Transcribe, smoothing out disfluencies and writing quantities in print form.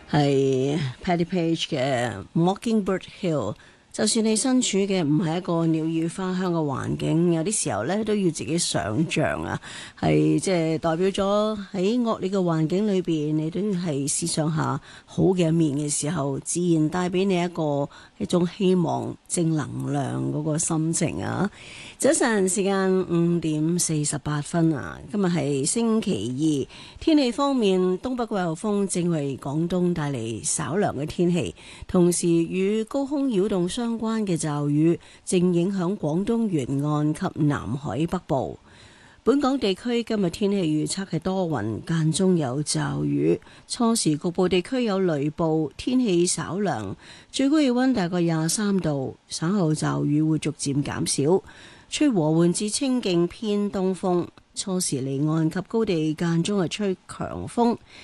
係 Patti Page 嘅 Mockingbird Hill。就算你身處嘅唔係一個鳥語花香嘅環境，有啲時候咧都要自己想像啊，係即係代表咗喺惡劣嘅環境裏邊，你都係思想下好嘅一面嘅時候，自然帶俾你一種希望、正能量嗰個心情啊！早晨時間5:48啊，今日係星期二，天氣方面，東北季候風正為廣東帶嚟稍涼嘅天氣，同時與高空擾動相關嘅驟雨正影響廣東沿岸及南海北部。本港地區今日天氣預測係多雲，間中有驟雨，初時局部地區有雷暴，天氣稍涼，最高氣溫大概23度，稍後驟雨會逐漸減少，吹和緩至清勁偏東風，初時離岸及高地間中係吹強風。